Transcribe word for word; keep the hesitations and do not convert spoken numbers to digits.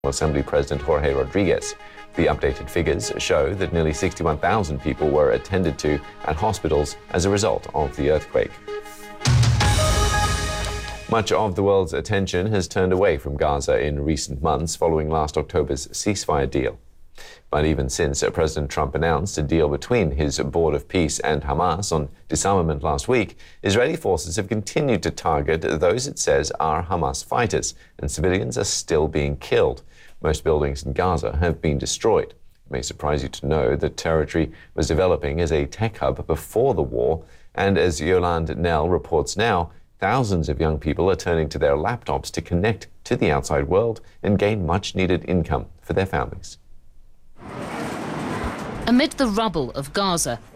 Assembly President Jorge Rodriguez. The updated figures show that nearly sixty-one thousand people were attended to at hospitals as a result of the earthquake. Much of the world's attention has turned away from Gaza in recent months following last October's ceasefire deal. But even since President Trump announced a deal between his Board of Peace and Hamas on disarmament last week, Israeli forces have continued to target those it says are Hamas fighters, and civilians are still being killed. Most buildings in Gaza have been destroyed. It may surprise you to know that territory was developing as a tech hub before the war, and as Yolande Knell reports now, thousands of young people are turning to their laptops to connect to the outside world and gain much-needed income for their families. Amid the rubble of Gaza,